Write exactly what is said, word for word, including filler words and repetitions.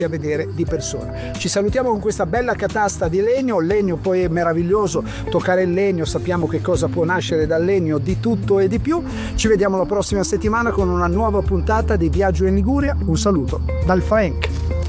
a vedere di persona. Ci salutiamo con questa bella catasta di legno. Il legno poi è meraviglioso, toccare il legno, sappiamo che cosa può nascere dal legno, di tutto e di più. Ci vediamo la prossima settimana con una nuova puntata di Viaggio in Liguria. Un saluto dal Frank.